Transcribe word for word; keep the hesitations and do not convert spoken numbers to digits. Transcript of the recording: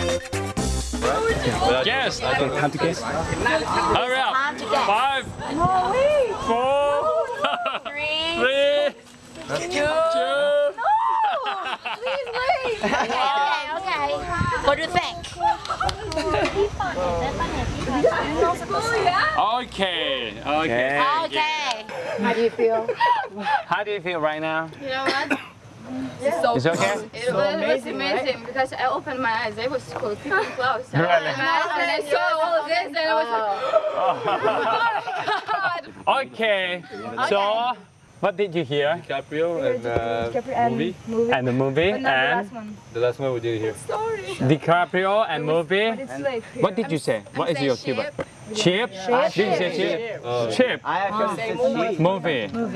Guess. Time to guess. Hurry up. Time to guess. Five, four, Three. three, Two. two. Please wait. Okay, okay. What do you think? Okay. Okay. Okay. How do you feel? How do you feel right now? You know what? So It's okay? It was amazing, amazing because I opened my eyes. It was close, people close. And Really? I saw all of this and I was like, oh my god! Okay. So, what did you hear? DiCaprio and uh, and movie. And the movie and one. The last one we did here. Sorry. DiCaprio and movie. It's like What did you say? What is your keyword? Chip. Chip. Did you say chip? Uh, Chip. I actually said Movie.